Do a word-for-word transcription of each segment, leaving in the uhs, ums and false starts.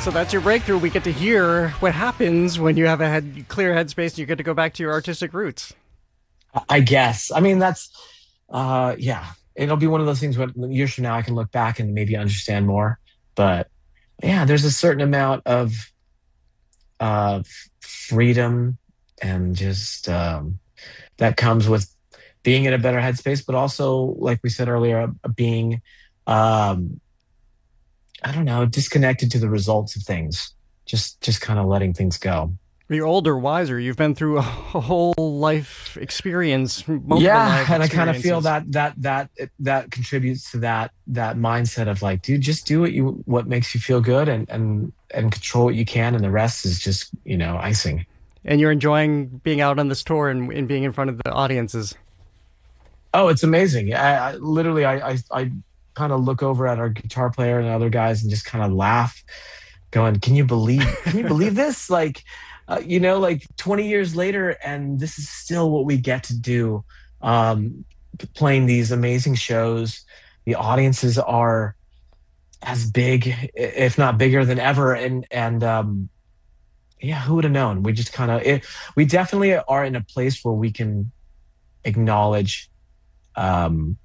So that's your breakthrough. We get to hear what happens when you have a head, clear headspace and you get to go back to your artistic roots. I guess. I mean, that's, uh, yeah, it'll be one of those things where years from now I can look back and maybe understand more. But yeah, there's a certain amount of uh, freedom and just um, that comes with being in a better headspace, but also, like we said earlier, being, um, I don't know, disconnected to the results of things, just just kind of letting things go. You're older, wiser. You've been through a whole life experience. Multiple Yeah, life and I kind of feel experiences. that that that that contributes to that that mindset of like, dude, just do what you what makes you feel good and and and control what you can, and the rest is just, you know, icing. And you're enjoying being out on this tour and, and being in front of the audiences. Oh, it's amazing. I, I literally I I, I kind of look over at our guitar player and other guys and just kind of laugh, going, "Can you believe? Can you believe this? Like, uh, you know, like twenty years later, and this is still what we get to do, um, playing these amazing shows. The audiences are as big, if not bigger than ever, and and um, yeah, who would have known? We just kind of we definitely are in a place where we can acknowledge." Um,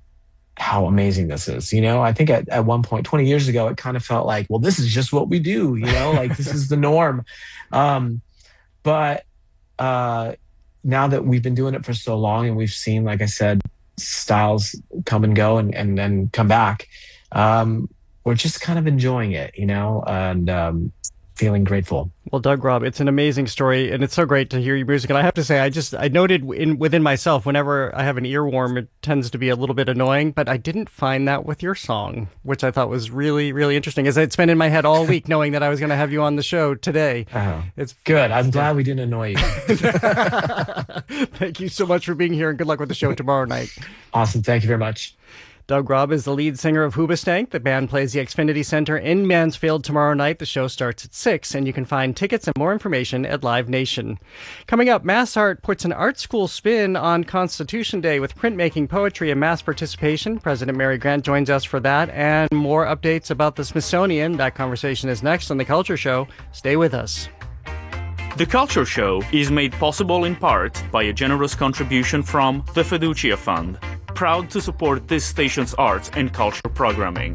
how amazing this is. You know, I think at, at one point, twenty years ago, it kind of felt like, well, this is just what we do, you know, like this is the norm. Um, but uh, now that we've been doing it for so long and we've seen, like I said, styles come and go and, and, and come back, um, we're just kind of enjoying it, you know, and um, feeling grateful. Well, Doug Robb, it's an amazing story, and it's so great to hear your music. And I have to say, I just I noted in within myself, whenever I have an earworm, it tends to be a little bit annoying. But I didn't find that with your song, which I thought was really, really interesting. As it's been in my head all week, knowing that I was going to have you on the show today. Oh, it's good. I'm glad we didn't annoy you. Thank you so much for being here, and good luck with the show tomorrow night. Awesome. Thank you very much. Doug Robb is the lead singer of Hoobastank. The band plays the Xfinity Center in Mansfield tomorrow night. The show starts at six, and you can find tickets and more information at Live Nation. Coming up, MassArt puts an art school spin on Constitution Day with printmaking, poetry, and mass participation. President Mary Grant joins us for that, and more updates about the Smithsonian. That conversation is next on The Culture Show. Stay with us. The Culture Show is made possible in part by a generous contribution from the Fiducia Fund, proud to support this station's arts and culture programming.